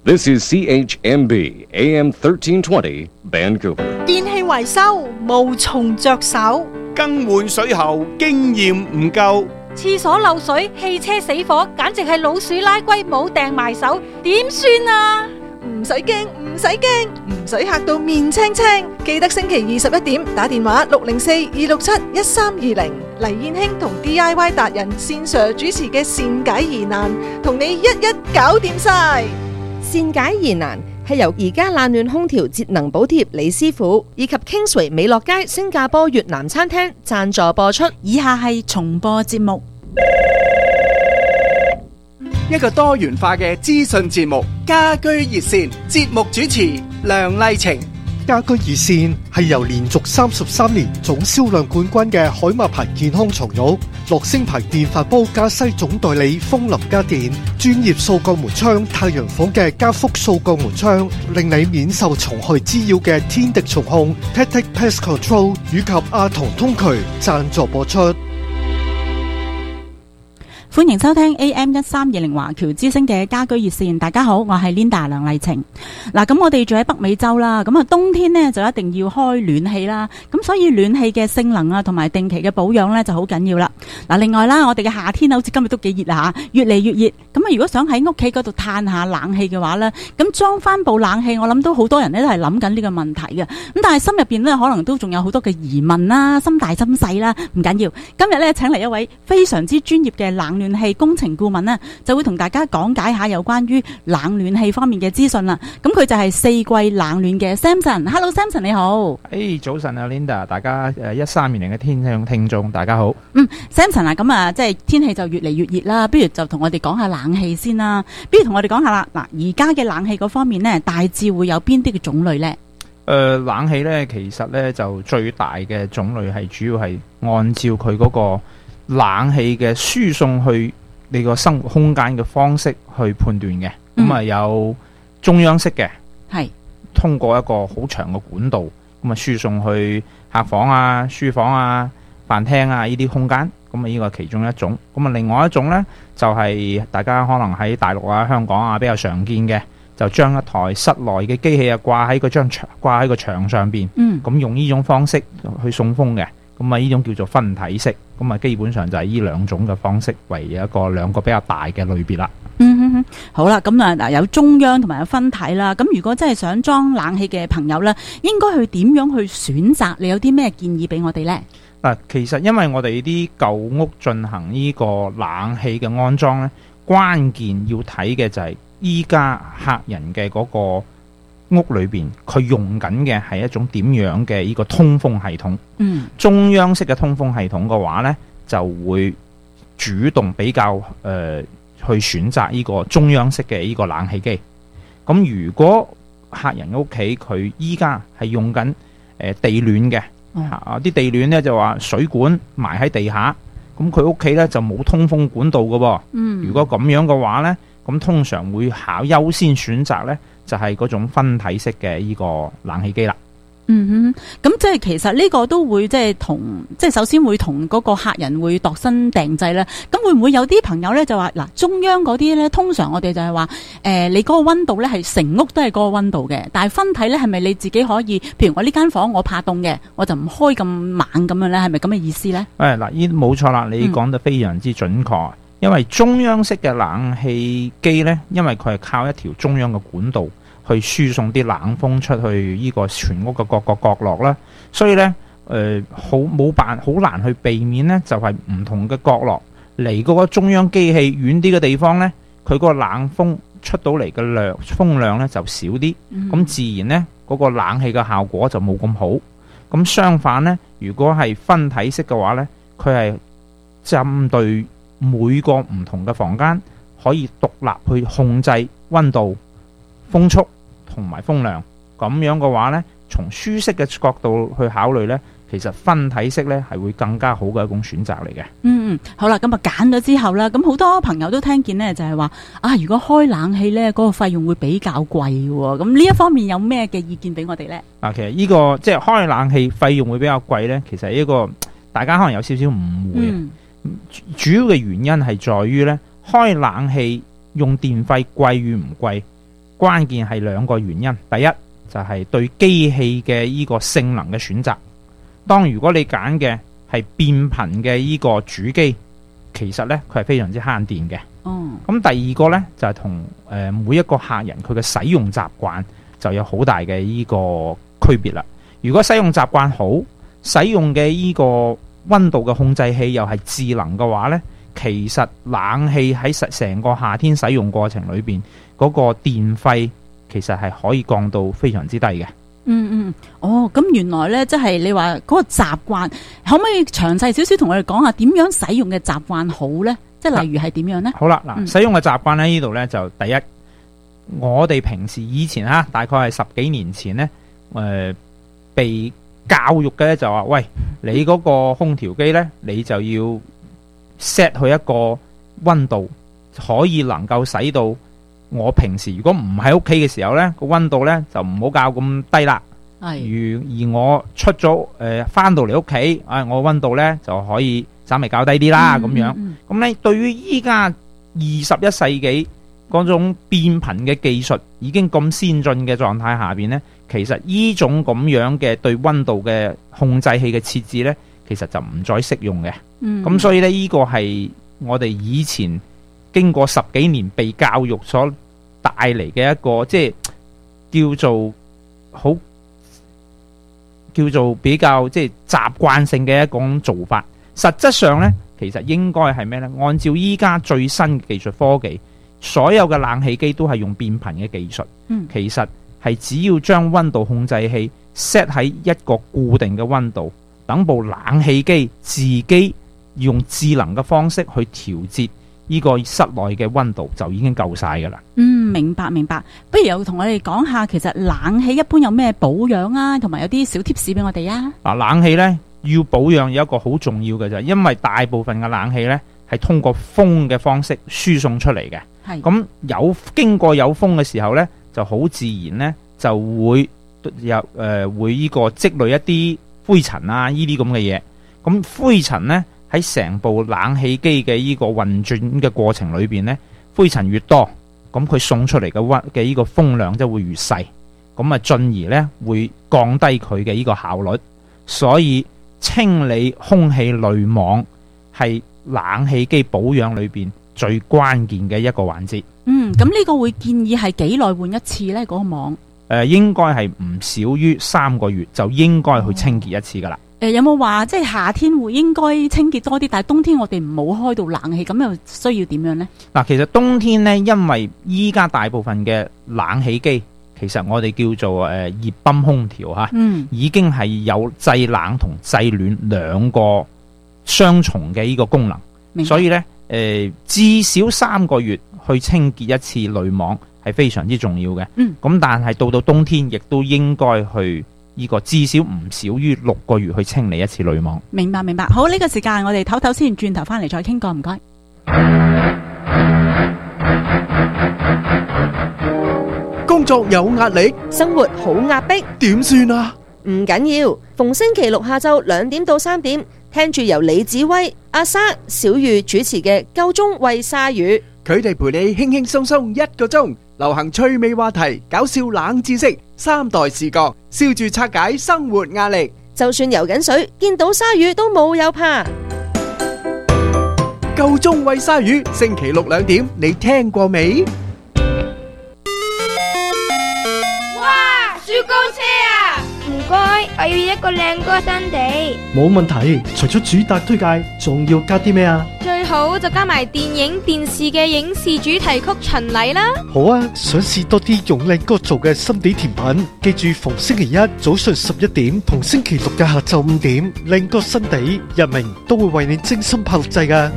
This is CHMB AM 1320 Vancouver. 電器維修無從着手， 更換水喉經驗唔夠， 廁所漏水、汽車死火，簡直係老鼠拉龜冇掟埋手，點算啊？ 唔使驚，唔使驚，唔使嚇到面青青。記得星期21點打電話604-267-1320，黎燕卿同 DIY 達人線上主持嘅善解疑難，同你一一搞掂晒。 善解疑難係由而家冷暖空調節能補貼李師傅以及 Kingsway 美樂街新加坡越南餐廳贊助播出。 以下係重播節目。 一個多元化嘅資訊節目，家居熱線，節目主持梁麗晴。 家居熱線係由連續33年總銷量冠軍嘅海馬牌健康床褥、樂聲牌電飯煲加西總代理風林家電、專業掃角門窗太陽房嘅加福掃角門窗，令你免受蟲害滋擾嘅天敵蟲控 Tactic Pest Control 以及阿童通渠贊助播出。 歡迎收聽 AM1320 華僑之聲嘅家居熱線。大家好，我係 Linda 梁麗晴。嗱，咁我哋住喺北美洲啦，咁啊冬天呢就一定要開暖氣啦，咁所以暖氣嘅性能啊同埋定期嘅保養呢就好緊要啦。嗱，另外啦，我哋嘅夏天好似今日都幾熱啦吓，越嚟越熱。咁啊，如果想喺屋企嗰度嘆下冷氣嘅話呢，咁裝翻部冷氣，我諗都好多人呢都係諗緊呢個問題嘅。咁但係心入邊呢，可能都仲有好多嘅疑問啦，心大心細啦，唔緊要。今日呢，請嚟一位非常之專業嘅冷暖氣工程顧問呢，就會同大家講解下有關於冷暖氣方面嘅資訊啦。咁佢就係四季冷暖嘅 Samson。Hello Samson， 你好。 早晨啊 Linda， 大家1320嘅聽眾大家好。 Samson 啊，咁啊即係天氣就越嚟越熱啦，不如就同我哋講下冷氣先啦。不如同我哋講下啦，嗱，而家嘅冷氣嗰方面呢，大致會有邊啲嘅種類呢？ 冷氣呢，其實呢就最大嘅種類係主要係按照佢嗰個冷氣嘅輸送去你個生活空間嘅方式去判斷嘅。咁啊有中央式嘅，係通過一個好長嘅管道，咁啊輸送去客房啊、書房啊、飯廳啊呢啲空間。咁啊呢個係其中一種。咁啊另外一種呢，就係大家可能喺大陸啊、香港啊比較常見嘅，就將一台室內嘅機器啊掛喺個牆上邊，咁用呢種方式去送風嘅。咁啊呢種叫做分體式。咁啊基本上就係呢兩種嘅方式為兩個比較大嘅類別啦。 好啦，咁啊嗱，有中央同埋有分體啦。咁如果真係想裝冷氣嘅朋友呢，應該去點樣去選擇？你有啲咩建議俾我哋呢？ 嗱，其實因為我哋啲舊屋進行呢個冷氣嘅安裝呢，關鍵要睇嘅就係依家客人嘅嗰個屋裏邊佢用緊嘅係一種點樣嘅呢個通風系統。中央式嘅通風系統嘅話呢，就會主動比較去選擇呢個中央式嘅呢個冷氣機。咁如果客人屋企佢依家係用緊地暖嘅，啲地暖呢就話水管埋喺地下，咁佢屋企呢就冇通風管道嘅噃。如果咁樣嘅話呢，咁通常會優先選擇呢，就係嗰種分體式嘅呢個冷氣機啦。 咁即係其實呢個都會即係首先會同嗰個客人會度身訂製咧。咁會唔會有啲朋友咧就話嗱，中央嗰啲咧，通常我哋就係話你嗰個溫度咧係成屋都係嗰個溫度嘅，但係分體咧係咪你自己可以？譬如我呢間房我怕凍嘅，我就唔開咁猛咁樣咧，係咪咁嘅意思咧？ 嗱，冇錯啦，你講得非常之準確。因為中央式嘅冷氣機咧，因為佢係靠一條中央嘅管道去輸送啲冷風出去呢個全屋嘅各個角落啦，所以呢，好難去避免呢，就係唔同嘅角落離嗰個中央機器遠啲嘅地方呢，佢嗰個冷風出到嚟嘅風量呢就少啲，咁自然呢，嗰個冷氣嘅效果就冇咁好。咁相反呢，如果係分體式嘅話呢，佢係針對每個唔同嘅房間可以獨立去控制溫度、風速同埋風量。咁樣嘅話呢，從舒適嘅角度去考慮呢，其實分體式呢係會更加好嘅一種選擇嚟嘅。 好啦，咁啊揀咗之後啦，咁好多朋友都聽見呢，就係話啊，如果開冷氣呢，嗰個費用會比較貴喎。咁呢一方面有咩嘅意見俾我哋呢？ 其實呢個即係開冷氣費用會比較貴呢，其實呢個大家可能有少少誤會。主要嘅原因係在於呢，開冷氣用電費貴與唔貴， 關鍵係兩個原因。第一就係對機器嘅呢個性能嘅選擇。當如果你揀嘅係變頻嘅呢個主機，其實呢，佢係非常之慳電嘅。咁第二個呢，就係同每一個客人佢嘅使用習慣就有好大嘅呢個區別啦。如果使用習慣好，使用嘅呢個溫度嘅控制器又係智能嘅話呢，其實冷氣喺成個夏天使用過程裏邊嗰個電費其實係可以降到非常之低嘅。 咁原來呢，即係你話嗰個習慣，可唔可以詳細少少同我哋講下點樣使用嘅習慣好呢？即係例如係點樣呢？ 好啦，使用嘅習慣呢度呢，就第一，我哋平時以前大概係10幾年前呢，被教育嘅呢就話，喂，你嗰個空調機呢，你就要 set 去一個溫度，可以能夠使到我平時如果唔喺屋企嘅時候呢，個溫度呢就唔好較咁低啦。而我出咗翻到嚟屋企，我溫度呢就可以稍微較低啲啦，咁樣。咁呢對於依家21世紀嗰種變頻嘅技術已經咁先進嘅狀態下邊呢，其實呢種咁樣嘅對溫度嘅控制器嘅設置呢，其實就唔再適用嘅。咁所以呢，呢個係我哋以前經過10幾年被教育所帶嚟嘅一個，即係叫做比較即係習慣性嘅一種做法。實質上呢，其實應該係咩呢？按照依家最新嘅技術科技，所有嘅冷氣機都係用變頻嘅技術。其實係只要將溫度控制器 set 喺一個固定嘅溫度，等部冷氣機自己用智能嘅方式去調節呢個室內嘅溫度，就已經夠晒噶啦。 明白。不如又同我哋講下，其實冷氣一般有咩保養啊，同埋有啲小貼士俾我哋啊。 冷氣呢，要保養有一個好重要嘅就係，因為大部分嘅冷氣呢係通過風嘅方式輸送出嚟嘅。咁經過有風嘅時候呢，就好自然呢就會會呢個積累一啲灰塵啊，呢啲咁嘅嘢。咁灰塵呢，喺成部冷氣機嘅呢個運轉嘅過程裏邊呢，灰塵越多，咁佢送出嚟嘅呢個風量就會越細，咁進而呢會降低佢嘅呢個效率。所以清理空氣濾網係冷氣機保養裏邊最關鍵嘅一個環節。 咁呢個會建議係幾耐換一次呢？嗰個網應該係唔少於3個月就應該去清潔一次噶啦。 有冇話即係夏天會應該清潔多啲，但係冬天我哋唔好開到冷氣，咁又需要點樣呢？ 其實冬天呢，因為依家大部分嘅冷氣機，其實我哋叫做熱泵空調已經係有製冷同製暖兩個雙重嘅呢個功能。所以呢，至少3個月去清潔一次濾網係非常之重要嘅。咁但係到冬天亦都應該去呢個至少唔少於6個月去清理一次濾網。 明白。好，呢個時間我哋唞唞先，轉頭翻嚟再傾過，唔該。 工作有壓力， 生活好壓迫， 點算啊？ 唔緊要，逢星期6下晝2點到3點，聽住由李子威、阿莎、小玉主持嘅《夠鐘喂鯊魚》， 佢哋陪你輕輕鬆鬆1個鐘，流行趣味話題、搞笑冷知識、3代視角，笑住拆解生活壓力。 就算游緊水，見到鯊魚都冇有怕。 夠鐘喂鯊魚，星期6 2點，你聽過未？ 哇！雪糕車啊！唔該，我要一個靚哥新地。 冇問題，除咗主打推介，仲要加啲咩啊？ 最好就加埋電影、電視嘅影視主題曲巡禮啦。 好啊，想試多啲用靚哥做嘅心地甜品，記住逢星期1早上11點同星期6嘅下晝5點，靚哥新地日明都會為你精心拍錄製㗎。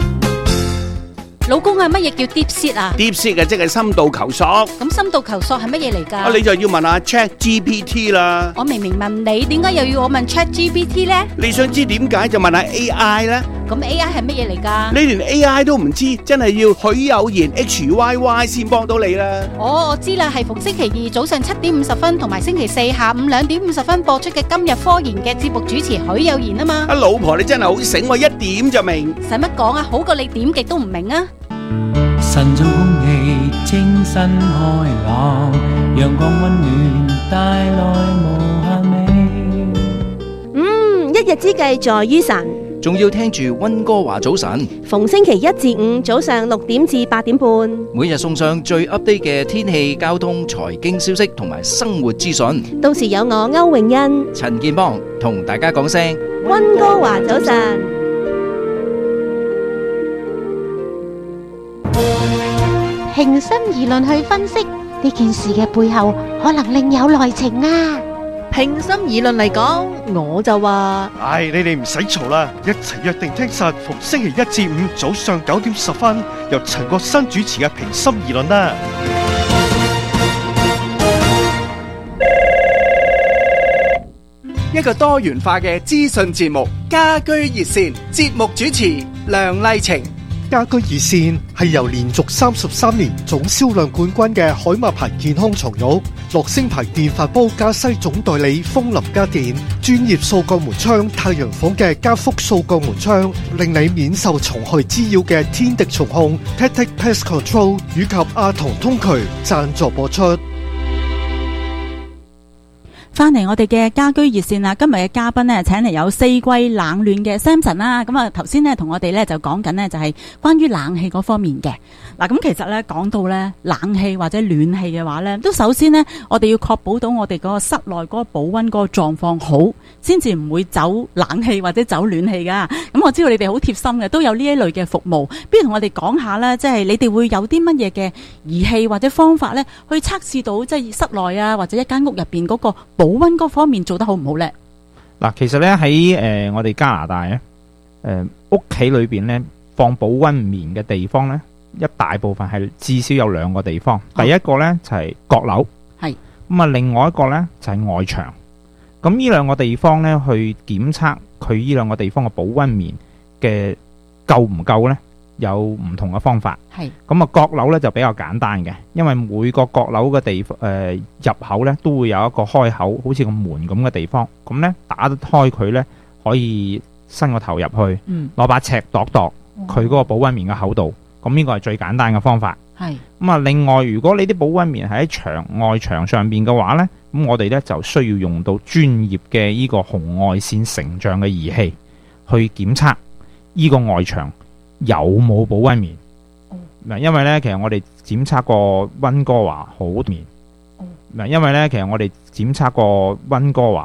老公啊，乜嘢叫 deep seat 啊 ？deep seat 即係深度求索。 咁深度求索係乜嘢嚟㗎？ 你就要問下 ChatGPT 啦。 我明明問你，點解又要我問 ChatGPT 呢？ 你想知點解就問下 AI 啦。 咁 AI 係乜嘢嚟㗎？ 你連 AI 都唔知，真係要許有賢 HYY 先幫到你啦。 我知啦，係逢星期2早上7點50分同埋星期4下午2點50分播出嘅今日科研嘅節目主持許有賢啊嘛。 老婆你真係好醒，我一點就明。 使乜講啊？好過你點極都唔明啊！ 晨早空氣清新開朗，陽光溫暖帶來無限美。 一日之計在於晨， 仲要聽住溫哥華早晨， 逢星期一至五早上6點至8點半， 每日送上最 update 嘅天氣、交通、財經消息同埋生活資訊。 到時有我歐詠欣、 陳建邦同大家講聲溫哥華早晨。 平心而論去分析呢件事嘅背後，可能另有內情啊！ 平心而論嚟講，我就話， 你哋唔使嘈啦，一齊約定聽實，逢星期一至五早上9點10分，由陳國新主持嘅平心而論啦。 一個多元化嘅資訊節目，家居熱線，節目主持梁麗晴。 家居熱線係由連續33年總銷量冠軍嘅海馬牌健康床褥、樂聲牌電飯煲加西總代理風林家電、專業掃鋼門窗太陽房嘅加福掃鋼門窗，令你免受蟲害滋擾嘅天敵蟲控 Tactic Pest Control 以及阿童通渠贊助播出。 翻嚟我哋嘅家居熱線啦，今日嘅嘉賓呢，請嚟有四季冷暖嘅 Samson 啦。咁啊頭先呢，同我哋呢就講緊呢，就係關於冷氣嗰方面嘅。嗱，咁其實呢，講到呢冷氣或者暖氣嘅話呢，都首先呢，我哋要確保到我哋嗰個室內嗰個保溫嗰個狀況好，先至唔會走冷氣或者走暖氣噶。咁我知道你哋好貼心嘅，都有呢一類嘅服務。不如同我哋講下呢，即係你哋會有啲乜嘢嘅儀器或者方法呢，去測試到即係室內啊或者一間屋入邊嗰個保溫嗰方面做得好唔好呢？ 嗱，其實呢，喺我哋加拿大咧，屋企裏邊呢，放保溫棉嘅地方呢，一大部分係至少有兩個地方。第一個呢，就係閣樓，係咁啊，另外一個呢，就係外牆。咁呢兩個地方呢，去檢測佢呢兩個地方嘅保溫棉嘅夠唔夠呢？有唔同嘅方法。係咁啊，閣樓咧就比較簡單嘅，因為每個閣樓嘅地方入口咧都會有一個開口，好似個門咁嘅地方。咁咧打得開佢咧，可以伸個頭入去，攞把尺度佢嗰個保溫棉嘅厚度。咁呢個係最簡單嘅方法。係咁啊，另外如果你啲保溫棉係喺外牆上邊嘅話咧，咁我哋咧就需要用到專業嘅呢個紅外線成像嘅儀器去檢測呢個外牆有冇保溫棉？嗱，因為咧，其實我哋檢測過溫哥華好棉。嗱，因為咧，其實我哋檢測過溫哥華